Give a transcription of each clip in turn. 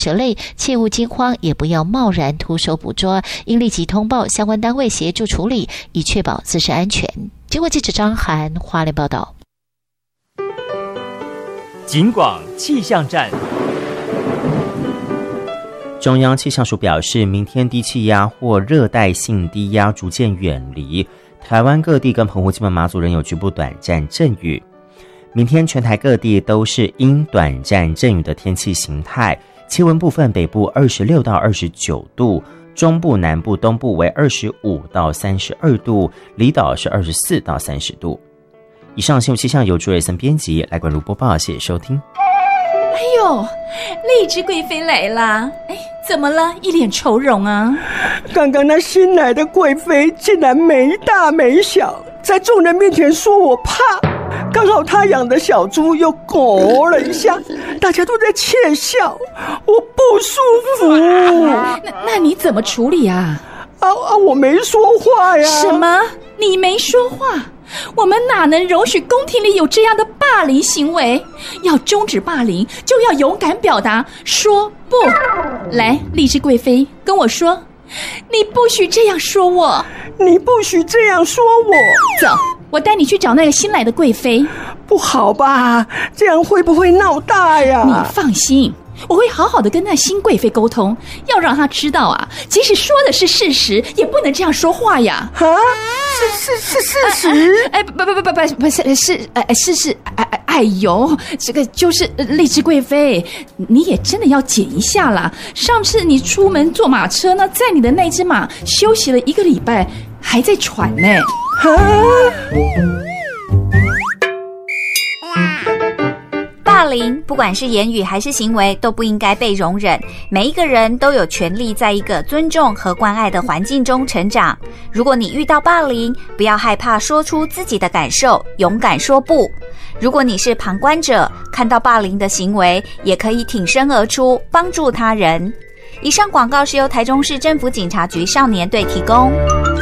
蛇类，切勿惊慌，也不要贸然徒手捕捉，应立即通报相关单位协助处理，以确保自身安全。经过记者张涵花莲报道。 警广气象站。 中央气象署表示，明天低气压或热带性低压逐渐远离台湾各地，跟澎湖、金门、马祖仍有局部短暂阵雨。明天全台各地都是阴短暂阵雨的天气形态，气温部分北部26到29度，中部、南部、东部为25到32度，离岛是24到30度。以上新闻气象由朱瑞森编辑，来关注播报，谢谢收听。 哎呦，荔枝贵妃来啦！哎，怎么了？一脸愁容啊！ 刚刚那新来的贵妃竟然没大没小，在众人面前说我怕，刚好她养的小猪又狗了一下，大家都在窃笑，我不舒服。 那你怎么处理啊？ 我没说话呀。 什么？你没说话？我们哪能容许宫廷里有这样的霸凌行为？要终止霸凌，就要勇敢表达，说不。来，荔枝贵妃，跟我说，你不许这样说我， 你不许这样说我。 走，我带你去找那个新来的贵妃。 不好吧？这样会不会闹大呀？ 你放心，我会好好的跟那新贵妃沟通，要让她知道啊，即使说的是事实，也不能这样说话呀。 啊，是事实？ 是，哎呦，这个就是荔枝贵妃，你也真的要减一下啦。上次你出门坐马车呢，在你的那只马休息了1个礼拜，还在喘呢。 霸凌不管是言语还是行为都不应该被容忍，每一个人都有权利在一个尊重和关爱的环境中成长。如果你遇到霸凌，不要害怕说出自己的感受，勇敢说不。如果你是旁观者，看到霸凌的行为，也可以挺身而出，帮助他人。以上广告是由台中市政府警察局少年队提供。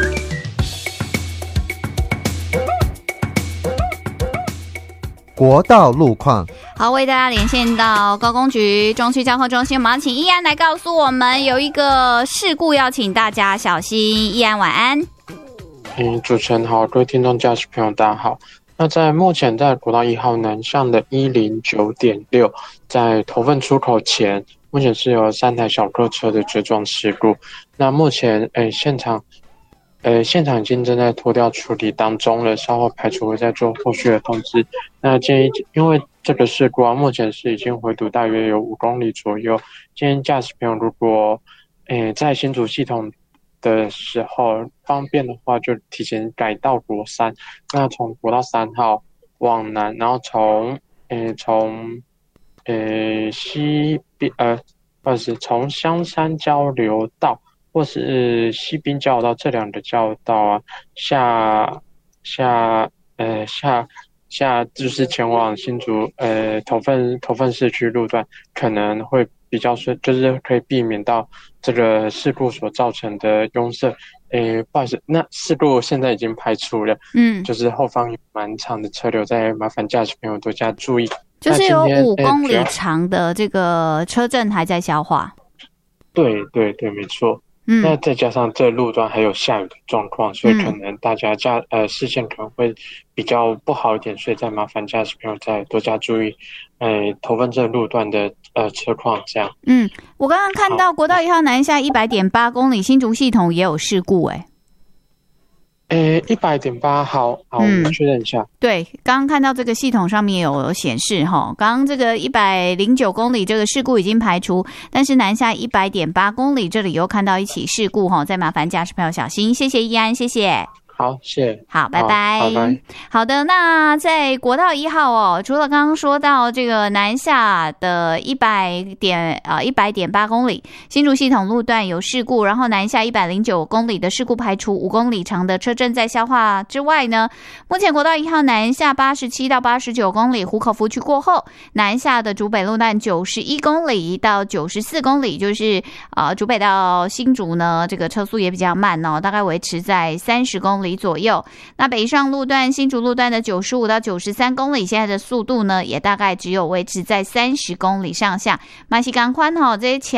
国道路况， 好，为大家连线到高工局中区交通中心，我们要请易安来告诉我们有一个事故，要请大家小心。易安晚安。 主持人好，各位听众驾驶朋友大家好。那在目前在国道1号南向的109.6，在头份出口前，目前是有3台小客车的追撞事故。那目前现场已经正在拖吊处理当中了，稍后排除会再做后续的通知。那建议，因为这个事故目前是已经回堵大约有5公里左右，建议驾驶朋友如果在新竹系统的时候方便的话，就提前改到国3。那从国道3号往南，然后从从香山交流道或是西滨交流道这2个交流道啊，下就是前往新竹头份市区路段可能会比较顺，就是可以避免到这个事故所造成的拥塞。不好意思，那事故现在已经排除了，就是后方有蛮长的车流，再麻烦驾驶朋友多加注意。 就是有5公里长的这个车阵还在消化。 对，没错。那再加上这路段还有下雨的状况，所以可能大家视线可能会比较不好一点，所以再麻烦驾驶朋友再多加注意头份这路段的车况这样。 我刚刚看到国道1号南下100.8公里新竹系统也有事故 100.8好，我们确认一下。 对，刚刚看到这个系统上面有显示哈，刚刚这个109公里这个事故已经排除，但是南下100.8公里这里又看到一起事故哈，再麻烦驾驶朋友小心。谢谢易安，谢谢。 好，谢谢。 好，拜拜。好的，那在国道1号除了刚刚说到这个南下的100.8公里新竹系统路段有事故，然后南下109公里的事故排除，5公里长的车阵在消化之外呢，目前国道1号南下87到89公里湖口福区过后，南下的竹北路段91公里到94公里，就是竹北到新竹呢，这个车速也比较慢大概维持在30公里里左右。那北上路段新竹路段的95到93公里，现在的速度呢也大概只有维持在30公里上下。嘛是同款吼，这